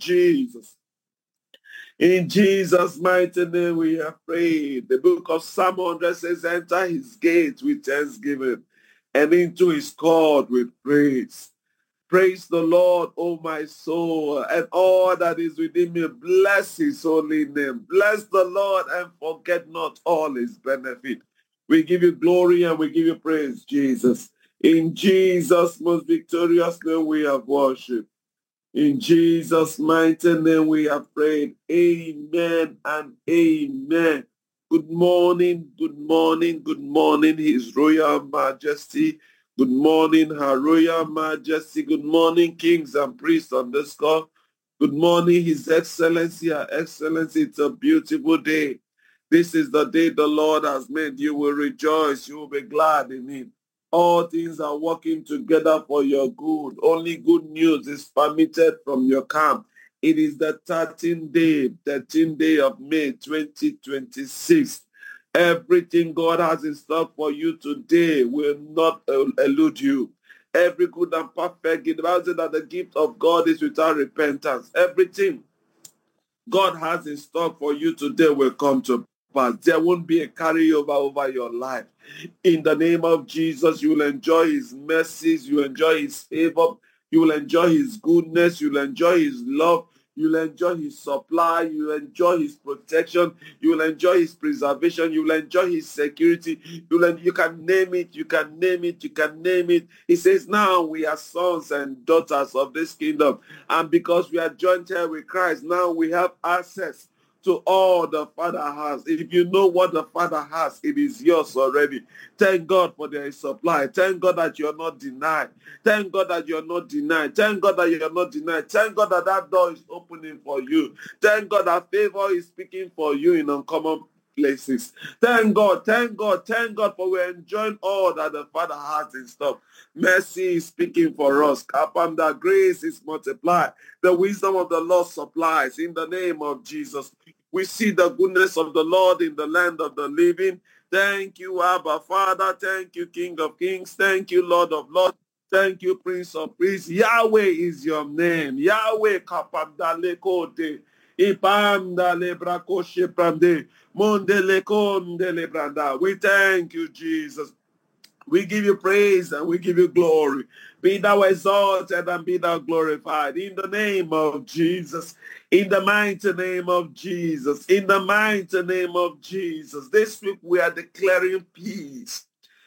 Jesus. In Jesus' mighty name we have prayed. The book of Psalm 100 says, enter his gates with thanksgiving and into his court with praise. Praise the Lord, O my soul, and all that is within me. Bless his holy name. Bless the Lord and forget not all his benefit. We give you glory and we give you praise, Jesus. In Jesus' most victorious name we have worshipped. In Jesus' mighty name we have prayed. Amen and amen. Good morning, good morning, good morning, His Royal Majesty. Good morning, Her Royal Majesty. Good morning, kings and priests on this call. Good morning, His Excellency, Her Excellency. It's a beautiful day. This is the day the Lord has made. You will rejoice. You will be glad in it. All things are working together for your good. Only good news is permitted from your camp. It is the 13th day of May 2026. Everything God has in store for you today will not elude you. Every good and perfect gift. The Bible says that the gift of God is without repentance. Everything God has in store for you today will come to pass. There won't be a carryover over your life. In the name of Jesus, you will enjoy his mercies, you will enjoy his favor, you will enjoy his goodness, you will enjoy his love, you will enjoy his supply, you will enjoy his protection, you will enjoy his preservation, you will enjoy his security. You can name it, you can name it, you can name it. He says, now we are sons and daughters of this kingdom. And because we are joined here with Christ, now we have access to all the Father has. If you know what the Father has, it is yours already. Thank God for their supply. Thank God that you're not denied. Thank God that you're not denied. Thank God that you're not denied. Thank God that that door is opening for you. Thank God that favor is speaking for you in uncommon places. Thank God, thank God, thank God for we're enjoying all that the Father has in store. Mercy is speaking for us. Kapanda, grace is multiplied. The wisdom of the Lord supplies in the name of Jesus. We see the goodness of the Lord in the land of the living. Thank you, Abba Father. Thank you, King of Kings. Thank you, Lord of Lords. Thank you, Prince of Priests. Yahweh is your name. Yahweh kapandale kote. Ipandale brakoshe prande. Mondele kondele branda. We thank you, Jesus. We give you praise and we give you glory. Be thou exalted and be thou glorified in the name of Jesus. In the mighty name of Jesus. In the mighty name of Jesus. This week we are declaring peace.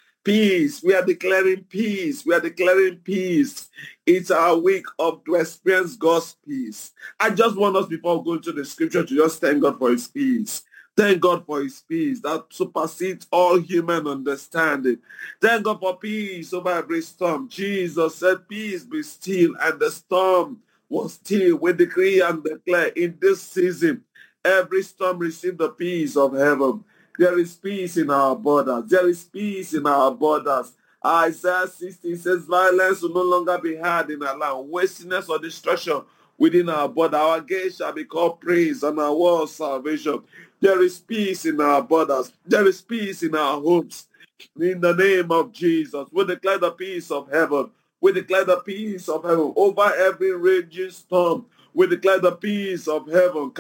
Peace. We are declaring peace. We are declaring peace. It's our week to experience God's peace. I just want us, before going to the scripture, to just thank God for his peace. Thank God for his peace that supersedes all human understanding. Thank God for peace over every storm. Jesus said, peace be still, and the storm was still. We decree and declare in this season, every storm receive the peace of heaven. There is peace in our borders. There is peace in our borders. Isaiah 60 says, violence will no longer be had in our land. Wastiness or destruction within our border. Our gates shall be called praise and our walls salvation. There is peace in our borders. There is peace in our homes. In the name of Jesus, we declare the peace of heaven. We declare the peace of heaven over every raging storm. We declare the peace of heaven.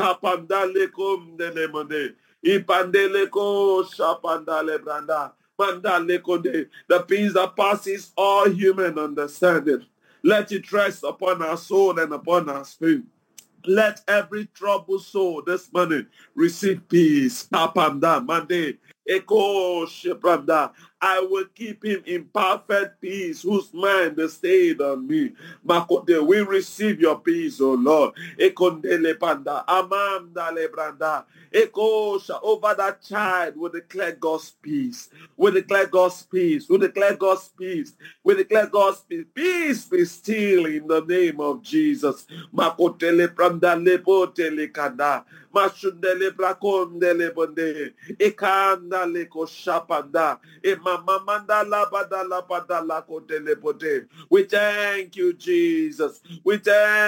Ipandeleko shapandale branda. The peace that passes all human understanding. Let it rest upon our soul and upon our spirit. Let every troubled soul this morning receive peace. Kapanda mande. Eko shepranda. I will keep him in perfect peace, whose mind is stayed on me. Makote, we receive your peace, O Lord. Ekondele panda. Amanda lebranda. Eko sha. Over that child, we declare God's peace. We declare God's peace. We declare God's peace. We declare God's peace. Peace be still in the name of Jesus. Makotele pranda lepotele kanda. Mashundele brakondele bonde. Ekanda leko shapanda. Emamamanda labada labada lakotele pote. We thank you, Jesus. We thank